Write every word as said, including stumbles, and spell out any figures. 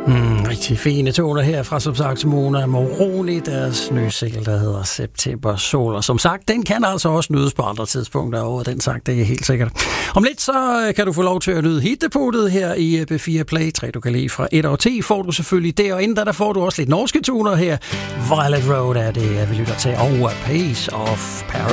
Mm, rigtig fine toner her fra, som sagt, Mona Moroni, deres nye single, der hedder September Sol. Og som sagt, den kan altså også nydes på andre tidspunkter over den sagt, det er helt sikkert. Om lidt så kan du få lov til at nyde hitdepotet her i B fire Play. Tre, du kan lide fra et år ti, får du selvfølgelig det, og inden der, der får du også lidt norske toner her. Violet Road er det, vi lytter til, og A Piece of Paradise.